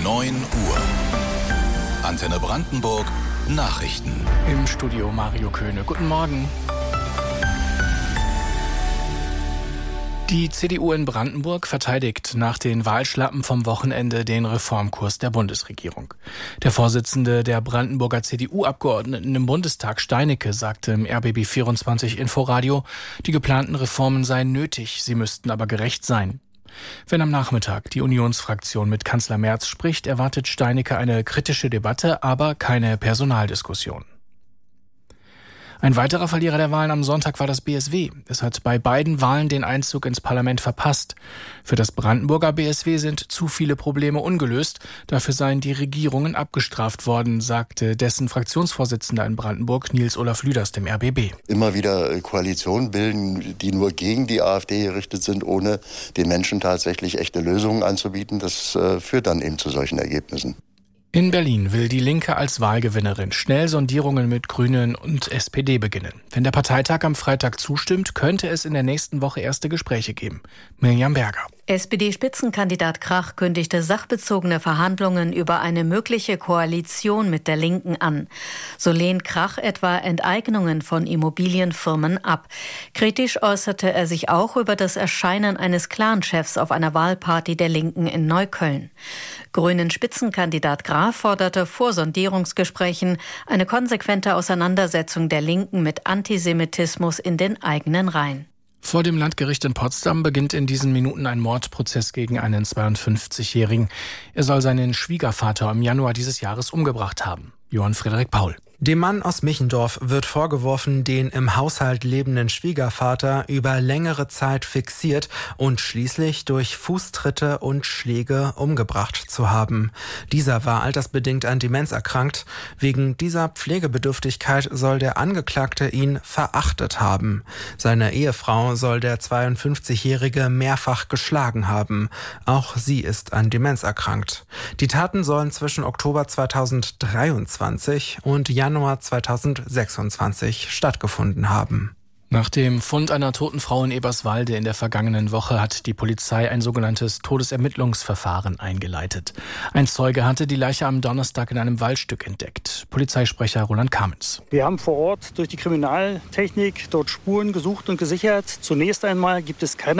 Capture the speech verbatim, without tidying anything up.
neun Uhr. Antenne Brandenburg Nachrichten. Im Studio Mario Köhne. Guten Morgen. Die C D U in Brandenburg verteidigt nach den Wahlschlappen vom Wochenende den Reformkurs der Bundesregierung. Der Vorsitzende der Brandenburger C D U-Abgeordneten im Bundestag, Steinecke, sagte im R B B vierundzwanzig Inforadio, die geplanten Reformen seien nötig, sie müssten aber gerecht sein. Wenn am Nachmittag die Unionsfraktion mit Kanzler Merz spricht, erwartet Steinecke eine kritische Debatte, aber keine Personaldiskussion. Ein weiterer Verlierer der Wahlen am Sonntag war das B S W. Es hat bei beiden Wahlen den Einzug ins Parlament verpasst. Für das Brandenburger B S W sind zu viele Probleme ungelöst. Dafür seien die Regierungen abgestraft worden, sagte dessen Fraktionsvorsitzender in Brandenburg, Nils-Olaf Lüders, dem R B B. Immer wieder Koalitionen bilden, die nur gegen die AfD gerichtet sind, ohne den Menschen tatsächlich echte Lösungen anzubieten. Das äh, führt dann eben zu solchen Ergebnissen. In Berlin will die Linke als Wahlgewinnerin schnell Sondierungen mit Grünen und S P D beginnen. Wenn der Parteitag am Freitag zustimmt, könnte es in der nächsten Woche erste Gespräche geben. Mirjam Berger. S P D-Spitzenkandidat Krach kündigte sachbezogene Verhandlungen über eine mögliche Koalition mit der Linken an. So lehnt Krach etwa Enteignungen von Immobilienfirmen ab. Kritisch äußerte er sich auch über das Erscheinen eines Clanchefs auf einer Wahlparty der Linken in Neukölln. Grünen-Spitzenkandidat Graf forderte vor Sondierungsgesprächen eine konsequente Auseinandersetzung der Linken mit Antisemitismus in den eigenen Reihen. Vor dem Landgericht in Potsdam beginnt in diesen Minuten ein Mordprozess gegen einen zweiundfünfzigjährigen. Er soll seinen Schwiegervater im Januar dieses Jahres umgebracht haben. Johann Friedrich Paul. Dem Mann aus Michendorf wird vorgeworfen, den im Haushalt lebenden Schwiegervater über längere Zeit fixiert und schließlich durch Fußtritte und Schläge umgebracht zu haben. Dieser war altersbedingt an Demenz erkrankt. Wegen dieser Pflegebedürftigkeit soll der Angeklagte ihn verachtet haben. Seine Ehefrau soll der zweiundfünfzigjährige mehrfach geschlagen haben. Auch sie ist an Demenz erkrankt. Die Taten sollen zwischen Oktober zweitausenddreiundzwanzig und Januar zweitausendsechsundzwanzig stattgefunden haben. Nach dem Fund einer toten Frau in Eberswalde in der vergangenen Woche hat die Polizei ein sogenanntes Todesermittlungsverfahren eingeleitet. Ein Zeuge hatte die Leiche am Donnerstag in einem Waldstück entdeckt. Polizeisprecher Roland Kamenz. Wir haben vor Ort durch die Kriminaltechnik dort Spuren gesucht und gesichert. Zunächst einmal gibt es keine